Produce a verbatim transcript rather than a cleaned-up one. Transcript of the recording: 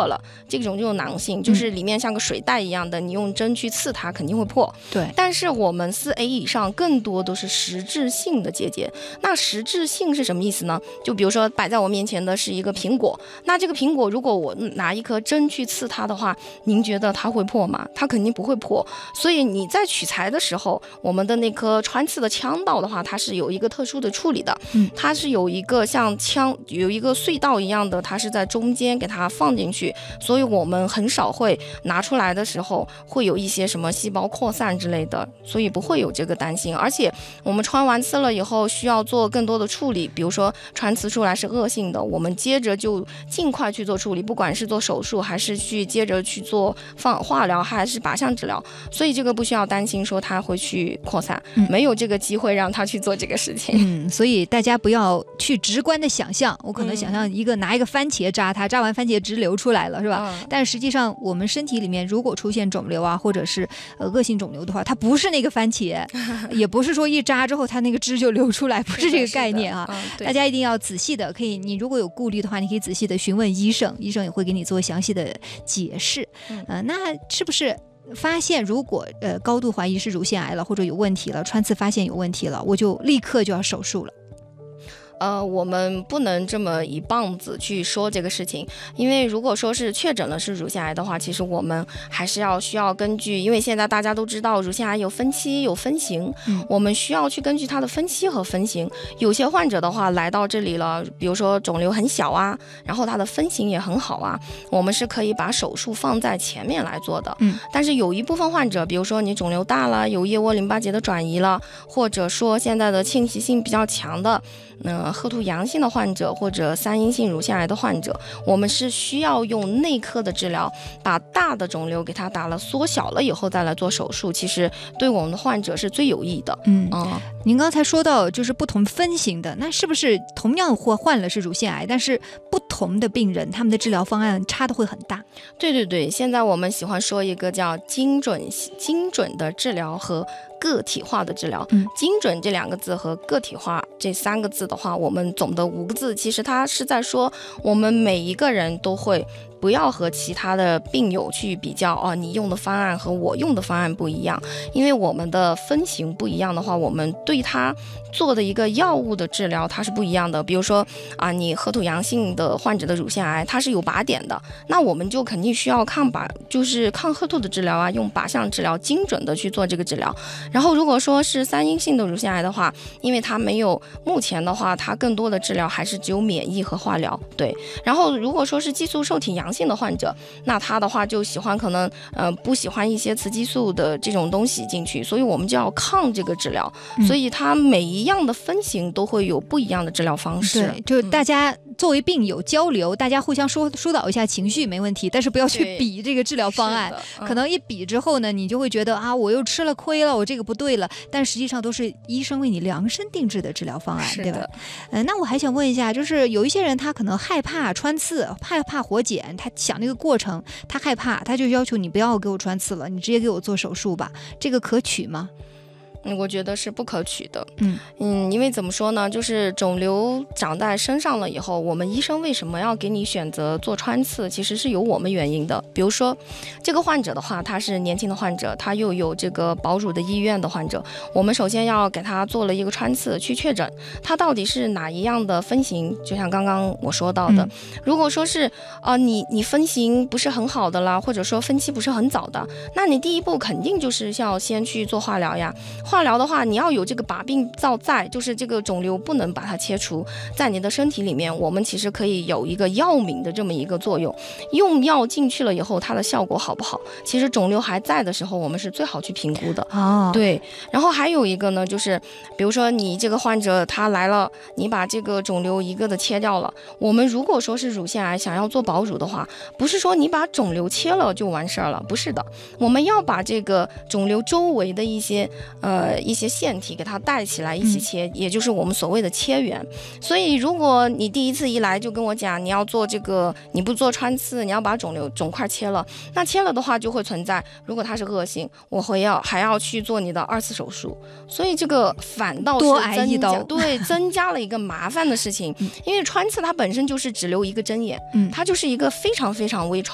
破了，这种就有囊性，就是里面像个水袋一样的，你用针去刺它肯定会破。 对， 但是我们 四 A 以上更多都是实质性的结节。那实质性是什么意思呢？就比如说摆在我面前的是一个苹果，那这个苹果如果我拿一颗针去刺它的话，您觉得它会破吗？它肯定不会破。所以你在取材的时候，我们的那颗穿刺的枪道的话，它是有一个特殊的处理的， 嗯， 它是有一个像枪有一个隧道一样的，它是在中间给它放进去，所以我们很少会拿出来的时候会有一些什么细胞扩散之类的，所以不会有这个担心。而且我们穿完刺了以后需要做更多的处理，比如说穿刺出来是恶性的，我们接着就尽快去做处理，不管是做手术还是去接着去做放化疗还是靶向治疗，所以这个不需要担心说它会去扩散， 嗯， 没有这个机会让它去做这个事情。 嗯，所以大家不要去直观的想象，我可能想象一个拿一个番茄扎它，扎完番茄汁流出来了，是吧？嗯，但实际上我们身体里面如果出现肿瘤啊，或者是呃恶性肿瘤的话，它不是那个番茄，也不是说一扎之后它那个汁就流出来，不是这个概念啊。嗯，大家一定要仔细的，可以，你如果有顾虑的话，你可以仔细的询问医生，医生也会给你做详细的解释。嗯，呃、那是不是发现如果呃高度怀疑是乳腺癌了，或者有问题了，穿刺发现有问题了，我就立刻就要手术了？ 呃，我们不能这么一棒子去说这个事情，因为如果说是确诊了是乳腺癌的话，其实我们还是要需要根据，因为现在大家都知道乳腺癌有分期有分型，嗯，我们需要去根据它的分期和分型。有些患者的话来到这里了，比如说肿瘤很小啊，然后它的分型也很好啊，我们是可以把手术放在前面来做的。嗯，但是有一部分患者，比如说你肿瘤大了，有腋窝淋巴结的转移了，或者说现在的侵袭性比较强的呃，赫图阳性的患者或者三阴性乳腺癌的患者，我们是需要用内科的治疗，把大的肿瘤给它打了缩小了以后再来做手术，其实对我们的患者是最有益的。 嗯，嗯，您刚才说到就是不同分型的，那是不是同样或患了是乳腺癌，但是不同的病人他们的治疗方案差的会很大？ 对对对，现在我们喜欢说一个叫精准精准的治疗和个体化的治疗。嗯，精准这两个字和个体化这三个字的话，我们总的五个字其实它是在说我们每一个人都会不要和其他的病友去比较哦，你用的方案和我用的方案不一样，因为我们的分型不一样的话，我们对它做的一个药物的治疗它是不一样的。比如说啊，你核土阳性的患者的乳腺癌它是有靶点的，那我们就肯定需要抗靶，就是抗核土的治疗啊，用靶向治疗精准的去做这个治疗。然后如果说是三阴性的乳腺癌的话，因为它没有，目前的话它更多的治疗还是只有免疫和化疗。对，然后如果说是激素受体阳性的患者，那他的话就喜欢可能呃不喜欢一些雌激素的这种东西进去，所以我们就要抗这个治疗。嗯，所以它每一样的分型都会有不一样的治疗方式。 对，就是大家作为病友交流，嗯，大家互相疏疏导一下情绪没问题，但是不要去比这个治疗方案。嗯，可能一比之后呢，你就会觉得啊，我又吃了亏了，我这个不对了。但实际上都是医生为你量身定制的治疗方案，对吧？呃，那我还想问一下，就是有一些人他可能害怕穿刺，害怕活检，他想那个过程，他害怕，他就要求你不要给我穿刺了，你直接给我做手术吧，这个可取吗？ 嗯，我觉得是不可取的。嗯嗯，因为怎么说呢，就是肿瘤长在身上了以后，我们医生为什么要给你选择做穿刺，其实是有我们原因的。比如说这个患者的话，他是年轻的患者，他又有这个保乳的医院的患者，我们首先要给他做了一个穿刺，去确诊他到底是哪一样的分型。就像刚刚我说到的，嗯，如果说是呃你你分型不是很好的啦，或者说分期不是很早的，那你第一步肯定就是要先去做化疗呀。化疗的话，你要有这个把病灶在，就是这个肿瘤不能把它切除，在你的身体里面，我们其实可以有一个药敏的这么一个作用。用药进去了以后，它的效果好不好？其实肿瘤还在的时候，我们是最好去评估的。哦，对。然后还有一个呢，就是比如说你这个患者他来了，你把这个肿瘤一个的切掉了。我们如果说是乳腺癌想要做保乳的话，不是说你把肿瘤切了就完事儿了，不是的，我们要把这个肿瘤周围的一些呃。呃，一些腺体给它带起来一起切，嗯，也就是我们所谓的切缘。所以如果你第一次一来就跟我讲你要做这个，你不做穿刺，你要把肿瘤肿块切了，那切了的话就会存在，如果它是恶性，我会要还要去做你的二次手术，所以这个反倒是多挨一刀， 对，增加了一个麻烦的事情。因为穿刺它本身就是只留一个针眼，嗯，它就是一个非常非常微创